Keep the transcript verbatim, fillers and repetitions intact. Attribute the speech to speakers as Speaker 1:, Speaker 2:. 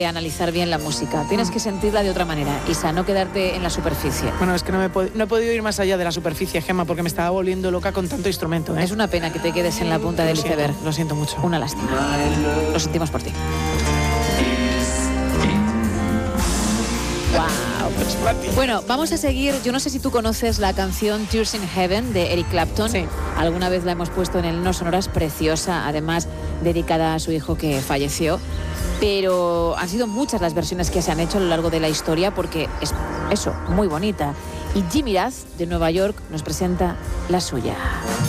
Speaker 1: analizar bien la música, tienes que sentirla de otra manera, Isa, no quedarte en la superficie.
Speaker 2: Bueno, es que no, me pod- no he podido ir más allá de la superficie, Gemma, porque me estaba volviendo loca con tanto instrumento, ¿eh?
Speaker 1: Es una pena que te quedes en la punta del
Speaker 2: Lo siento,
Speaker 1: iceberg.
Speaker 2: lo siento mucho.
Speaker 1: Una lástima. Lo sentimos por ti. Wow. Bueno, vamos a seguir. Yo no sé si tú conoces la canción Tears in Heaven de Eric Clapton.
Speaker 2: Sí.
Speaker 1: Alguna vez la hemos puesto en el No Sonoras, preciosa, además dedicada a su hijo que falleció. Pero han sido muchas las versiones que se han hecho a lo largo de la historia porque es eso, muy bonita. Y Jimmy Raz, de Nueva York, nos presenta la suya.